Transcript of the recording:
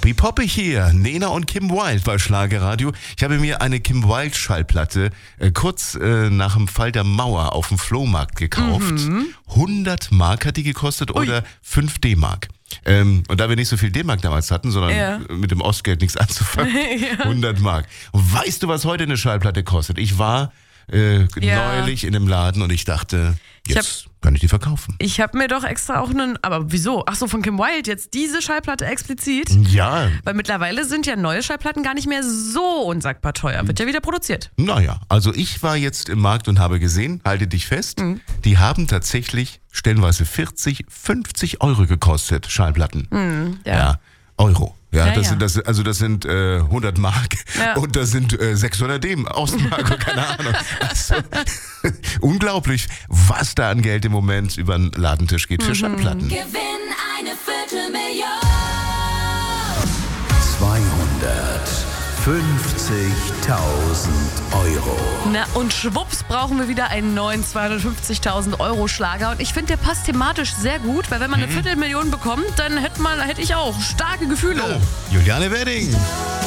Poppy Poppy hier, Nena und Kim Wilde bei Schlagerradio. Ich habe mir eine Kim Wilde Schallplatte kurz nach dem Fall der Mauer auf dem Flohmarkt gekauft. 100 Mark hat die gekostet oder 5 D-Mark. Und da wir nicht so viel D-Mark damals hatten, sondern mit dem Ostgeld nichts anzufangen, 100 Mark. Und weißt du, was heute eine Schallplatte kostet? Ich war neulich in einem Laden und ich dachte, jetzt kann ich die verkaufen. Ich habe mir doch extra auch aber wieso? Ach so, von Kim Wilde jetzt diese Schallplatte explizit? Ja. Weil mittlerweile sind ja neue Schallplatten gar nicht mehr so unsagbar teuer. Wird ja wieder produziert. Naja, also ich war jetzt im Markt und habe gesehen, halte dich fest, die haben tatsächlich stellenweise 40, 50 Euro gekostet, Schallplatten. Ja, Euro. Ja, das sind 100 Mark und das sind 600 D Ostmark, keine Ahnung. Also, unglaublich, was da an Geld im Moment über den Ladentisch geht für Schallplatten. Gewinn eine Viertelmillion. 250.000 Euro. Na und schwupps brauchen wir wieder einen neuen 250.000 Euro Schlager. Und ich finde, der passt thematisch sehr gut, weil wenn man eine Viertelmillion bekommt, dann hätte ich auch starke Gefühle. Juliane Wedding.